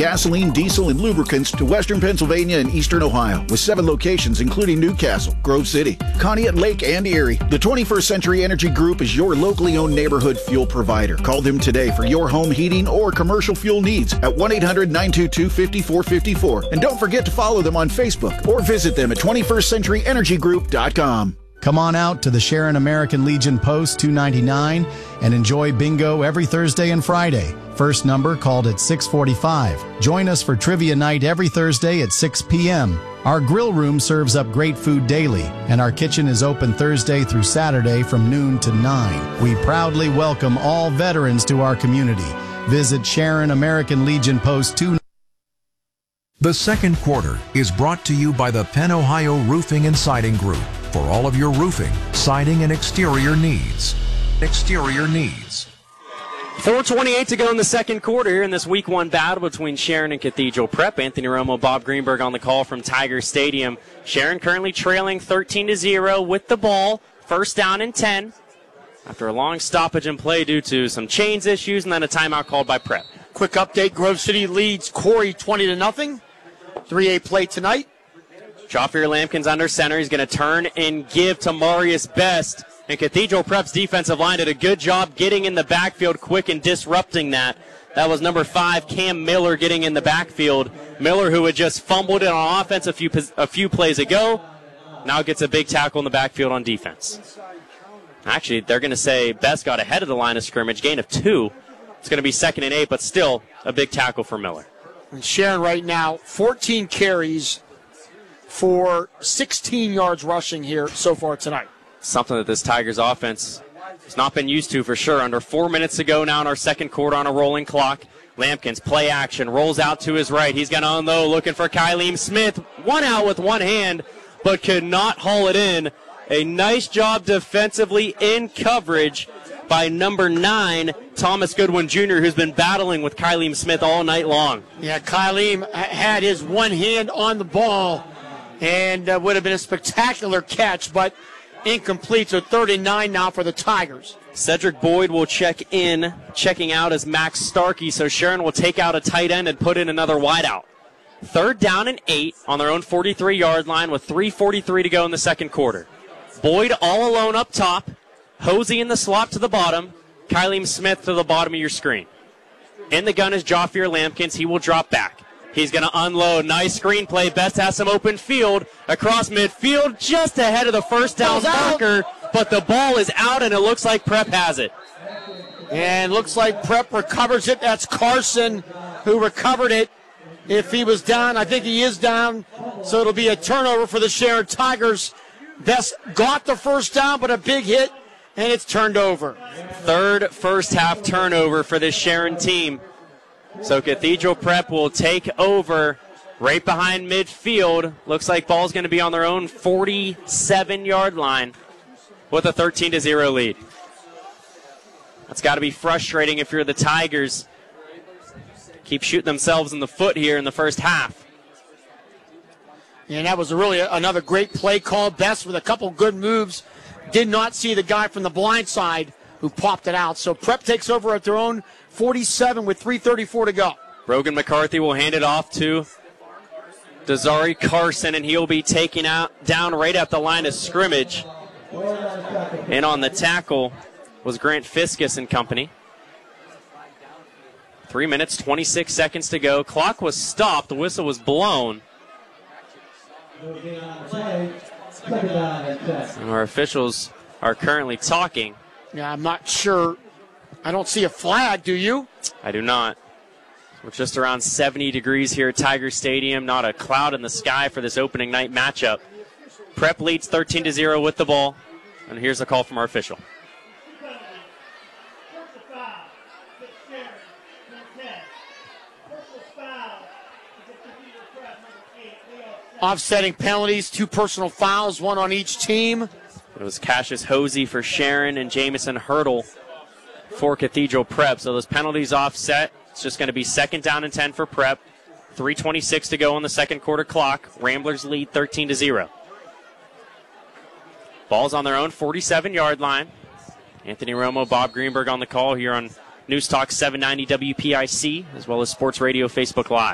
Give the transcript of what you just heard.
gasoline, diesel, and lubricants to western Pennsylvania and eastern Ohio, with 7 locations including Newcastle, Grove City, Conneaut Lake, and Erie. The 21st Century Energy Group is your locally owned neighborhood fuel provider. Call them today for your home heating or commercial fuel needs at 1-800-922-5454. And don't forget to follow them on Facebook or visit them at 21stcenturyenergygroup.com. Come on out to the Sharon American Legion Post 299 and enjoy bingo every Thursday and Friday. First number called at 6:45. Join us for trivia night every Thursday at 6 p.m. Our grill room serves up great food daily, and our kitchen is open Thursday through Saturday from noon to 9. We proudly welcome all veterans to our community. Visit Sharon American Legion Post 299. The second quarter is brought to you by the Penn Ohio Roofing and Siding Group for all of your roofing, siding, and exterior needs. 4:28 to go in the second quarter here in this Week 1 battle between Sharon and Cathedral Prep. Anthony Romo, Bob Greenberg on the call from Tiger Stadium. Sharon currently trailing 13-0 with the ball. First down and 10 after a long stoppage in play due to some chains issues and then a timeout called by Prep. Quick update, Grove City leads Corey 20-0. 3-8 play tonight. Joffier Lampkins under center. He's going to turn and give to Marius Best. And Cathedral Prep's defensive line did a good job getting in the backfield quick and disrupting that. That was number 5, Cam Miller, getting in the backfield. Miller, who had just fumbled it on offense a few plays ago, now gets a big tackle in the backfield on defense. Actually, they're going to say Best got ahead of the line of scrimmage, gain of 2. It's going to be 2nd and 8, but still a big tackle for Miller. And Sharon right now, 14 carries for 16 yards rushing here so far tonight. Something that this Tigers offense has not been used to for sure. Under 4 minutes to go now in our second quarter on a rolling clock. Lampkins, play action, rolls out to his right. He's going to unload, looking for Kyleem Smith. One out with one hand, but could not haul it in. A nice job defensively in coverage by number 9, Thomas Goodwin Jr., who's been battling with Kyleem Smith all night long. Yeah, Kyleem had his one hand on the ball and would have been a spectacular catch, but incomplete. So 39 now for the Tigers. Cedric Boyd will checking out as Max Starkey, so Sharon will take out a tight end and put in another wideout. 3rd down and 8 on their own 43-yard line with 3:43 to go in the second quarter. Boyd all alone up top. Hosey in the slot to the bottom. Kyleem Smith to the bottom of your screen. In the gun is Joffier Lampkins. He will drop back. He's going to unload. Nice screenplay. Best has some open field across midfield just ahead of the first down marker, but the ball is out and it looks like Prep has it. And looks like Prep recovers it. That's Carson who recovered it. If he was down, I think he is down, so it'll be a turnover for the Sharon Tigers. Best got the first down, but a big hit, and it's turned over. 3rd first half turnover for this Sharon team. So Cathedral Prep will take over right behind midfield. Looks like ball's going to be on their own 47-yard line with a 13-0 lead. That's got to be frustrating if you're the Tigers. Keep shooting themselves in the foot here in the first half. And that was really another great play call. Best with a couple good moves. Did not see the guy from the blind side who popped it out. So Prep takes over at their own 47 with 3:34 to go. Brogan McCarthy will hand it off to Desari Carson, and he'll be taken down right at the line of scrimmage. And on the tackle was Grant Fiskus and company. 3 minutes, 26 seconds to go. Clock was stopped. The whistle was blown. And our officials are currently talking. Yeah, I'm not sure. I don't see a flag, do you? I do not. We're just around 70 degrees here at Tiger Stadium. Not a cloud in the sky for this opening night matchup. Prep leads 13-0 with the ball. And here's a call from our official. Offsetting penalties, 2 personal fouls, 1 on each team. It was Cassius Hosey for Sharon and Jamison Hurdle for Cathedral Prep. So those penalties offset. It's just going to be 2nd down and 10 for Prep. 3:26 to go on the second quarter clock. Ramblers lead 13-0. Ball's on their own 47-yard line. Anthony Romo, Bob Greenberg on the call here on News Talk 790 WPIC, as well as Sports Radio Facebook Live.